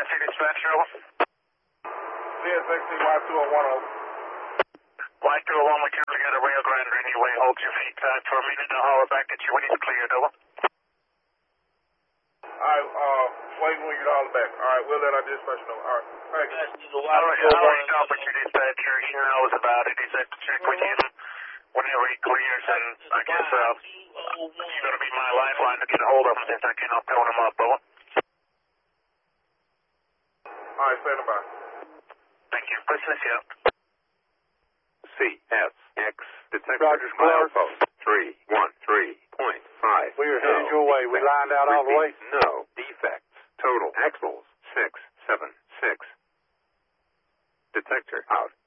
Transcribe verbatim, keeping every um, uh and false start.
C dispatcher, over. C S X C Y two oh one over. Y two oh one, we currently got a Rio Grande anyway. Hold your feet tight for a minute and I'll holler back at you when he's cleared, over. Alright, uh, wait when you holler back. Alright, we'll let our dispatcher know. Alright, thank you. Alright, I already talked with your dispatcher. He knows about it. He said to check with him whenever he clears, and I guess, uh, you're going to be my lifeline to get a hold of him since I cannot phone him up, over. Alright, stand by. Thank you. Listeners, yeah. C S X detector. Rogers, Clark. Milepost three one three point five. We were headed no your way. We defects. lined out all the way. Repeat, no defects. Total axles six seven six. Detector out.